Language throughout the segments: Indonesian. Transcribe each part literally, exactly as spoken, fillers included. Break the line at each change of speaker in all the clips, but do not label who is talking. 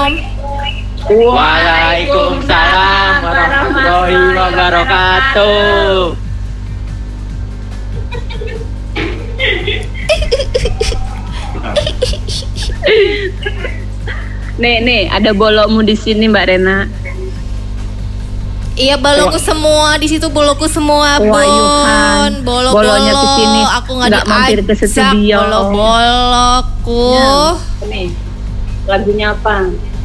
Waalaikumsalam warahmatullahi wabarakatuh.
Nih, nih, ada bolokmu di sini Mbak Rena.
Iya, bolongku semua di situ, bolongku semua, Bun. Bolo
Bolonya ke sini.
Aku nggak
mampir ke studio.
Bolo-boloku.
Ya, nih. Lagunya apa?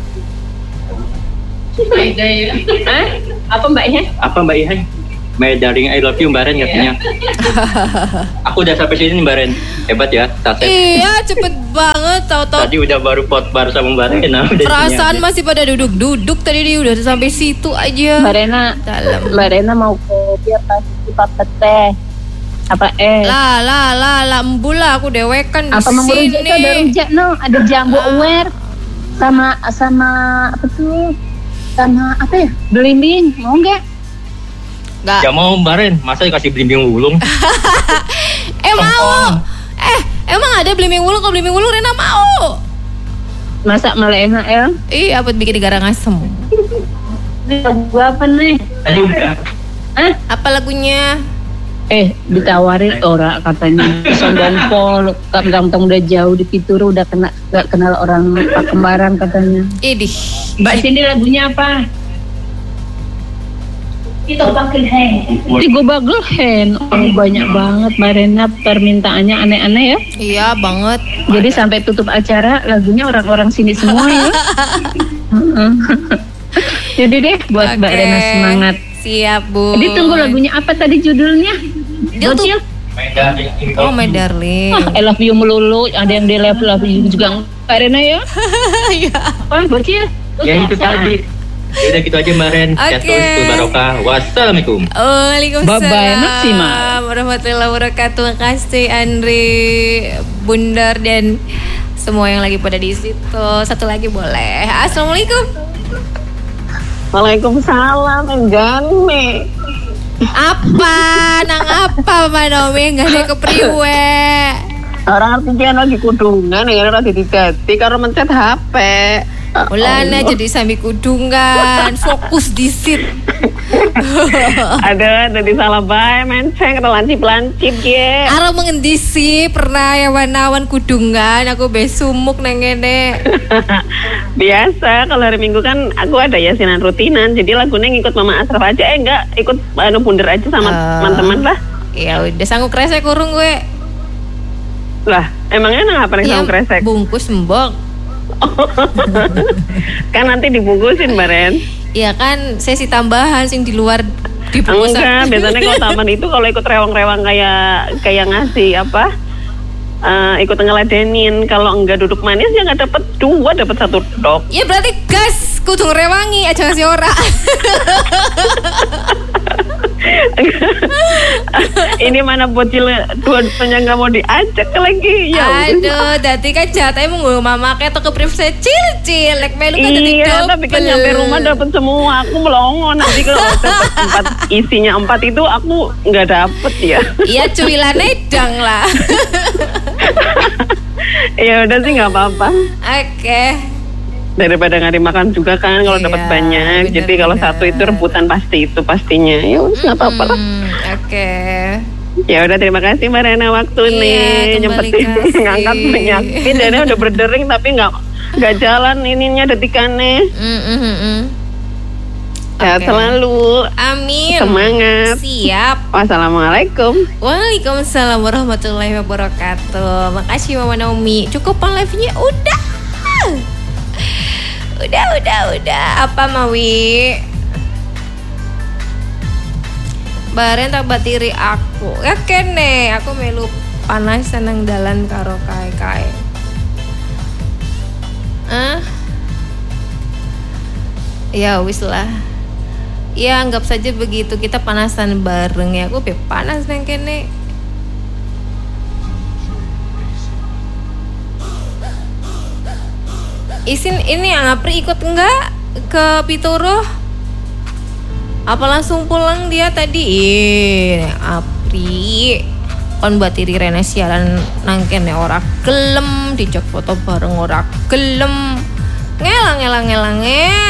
Eh? Apa Mbak Ihan?
Apa Mbak Ihan? My darling I love you Mbak Ren katanya. Aku udah sampai sini Mbak Ren. Hebat ya, Saset.
Iya, cepet banget tahu-tahu.
Tadi udah baru pot bar sama Mbak Ren. Nah,
perasaan masih pada duduk-duduk tadi dia udah sampai situ aja.
Mbak Rena,
dalam.
Mbak Rena mau kopi apa apa teh? Apa eh?
Lah, lah, lah, lah, embula aku dewekan di
apa
sini.
Apa mau ada rujak no? Ada jambu
ah.
aware sama sama apa tuh? Sama apa ya? Belimbing, mau nggak?
Nggak.
Ya mau Mbak Ren, masa dikasih belimbing wulung?
eh mau. Eh, emang ada belimbing wulung? Kalau belimbing wulung Rena mau.
Masak melena el?
Iya, buat bikin garang asem.
Ini lagu apa nih?
Tadi udah.
Eh?
Apa lagunya?
Eh, ditawarin ora katanya. Sombong pol, kampung udah jauh di Pituru udah kena gak kenal orang Pakembaran katanya.
Idih.
Mbak sini lagunya apa? Itu bagel hand. Itu bagel hand. Oh, banyak banget Mbak Rena permintaannya aneh-aneh ya.
Iya banget.
Jadi sampai tutup acara lagunya orang-orang sini semua ya. Jadi deh buat okay. Mbak Rena semangat.
Siap Bu.
Jadi tunggu lagunya apa tadi judulnya?
Bocil. Oh my darling.
Oh, I love you melulu. Ada yang di love love you juga Mbak Rena ya?
Iya.
Oh Bocil.
Ya itu tadi. Ya udah gitu aja Mbak Ren.
Oke.
Okay. Barokah. Wassalamualaikum.
Waalaikumsalam.
Bye bye maksimal.
Warahmatullahi wabarakatuh. Terima kasih Andri, Bundar dan semua yang lagi pada di situ. Satu lagi boleh. Assalamualaikum.
Waalaikumsalam, Enggane.
Apa? Nang apa Manomi? Enggak ada kepriwe.
Orang artinya lagi kudungan, ya lagi didati karo mencet H P.
Mulanya jadi sambil kudungan, fokus di sit.
Ada, ada di salah bae, menceng, lancip-lancip ya.
Ara mengendi sih pernah ya wanawan kudungan, aku besumuk nang ngene.
Biasa kalau hari Minggu kan aku ada yasinan rutinan, jadi lagunya ngikut Mama Asraf aja, eh enggak ikut anu Bunder aja sama uh, teman-teman lah.
Ya udah sanggup kresek kurung gue.
Lah, emangnya nang apa nih sanggup kresek?
Bungkus mbok.
Kan nanti dibungkusin Mbak Ren.
Iya kan, sesi tambahan sing di luar dibungkus.
Enggak, biasanya kalau taman itu kalau ikut rewang-rewang kayak kayak ngasih apa? Uh, ikut ngeladenin, kalau enggak duduk manis ya nggak dapat dua, dapat satu dok.
Ya berarti gas kudu rewangi aja ngasih ora.
Ini mana bocil dua-duanya nggak mau diajak lagi ya.
Aduh, dati kan jatah emang gue mama kayak toko privilege cil-cil lek melu kan dadi
iya, tapi kan nyampe rumah dapat semua, aku melongo nanti kalau dapat empat isinya empat itu aku nggak dapet ya.
Iya cuilannya dang lah.
Ya udah sih nggak apa-apa.
Oke. Okay.
Daripada nggak dimakan juga kan kalau iya, dapat banyak. Bener, jadi kalau satu itu rebutan pasti itu pastinya. Ya udah nggak apa-apa lah.
Oke. Okay.
Ya udah terima kasih Mbak Rena waktu iya, nih nyempetin ngangkat penyakit. Dan udah berdering tapi nggak nggak jalan ininya detikannya.
Mm, mm, mm.
Sehat okay. selalu.
Amin.
Semangat.
Siap.
Wassalamualaikum.
Waalaikumsalam warahmatullahi wabarakatuh. Makasih Mama Naomi. Cukup live-nya udah. Udah, udah, udah. Apa Mawi? Baren tak batiri aku. Ya kene, aku melu panas senang dalan karo kai-kai. Ah? Ya wis lah. Ya anggap saja begitu, kita panasan bareng ya. Aku be panas nang kene. Isin ini Apri ikut enggak ke Pitoro? Apa langsung pulang dia tadi? Ih, Apri kon batiri Rena siaran nangkene ora gelem, dijak foto bareng ora gelem. Ngelang ngelang ngelang ngelang.